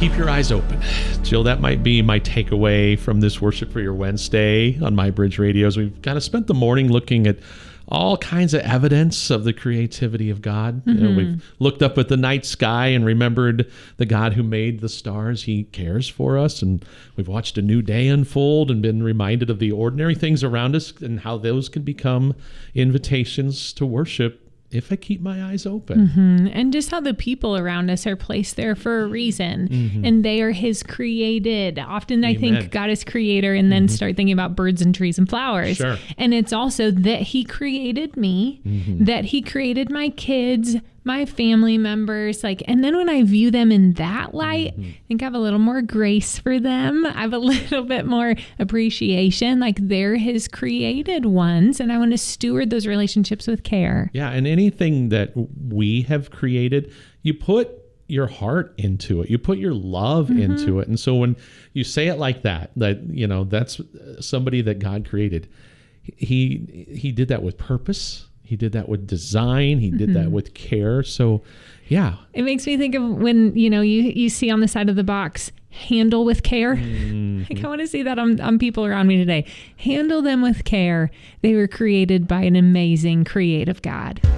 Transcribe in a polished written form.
Keep your eyes open. Jill, that might be my takeaway from this Worship for Your Wednesday on My Bridge Radios. We've kind of spent the morning looking at all kinds of evidence of the creativity of God. You know, we've looked up at the night sky and remembered the God who made the stars. He cares for us. And we've watched a new day unfold and been reminded of the ordinary things around us and how those can become invitations to worship if I keep my eyes open. And just how the people around us are placed there for a reason. And they are his created. Often I think God is creator and then start thinking about birds and trees and flowers. Sure. And it's also that he created me, that he created my kids, my family members, and then when I view them in that light, I think I have a little more grace for them. I have a little bit more appreciation, they're his created ones, and I want to steward those relationships with care. Yeah, and anything that we have created, you put your heart into it. You put your love into it. And so when you say it like that, that's somebody that God created. He did that with purpose. He did that with design. He did that with care. So, yeah. It makes me think of when, you see on the side of the box, handle with care. I want to see that on people around me today. Handle them with care. They were created by an amazing, creative God.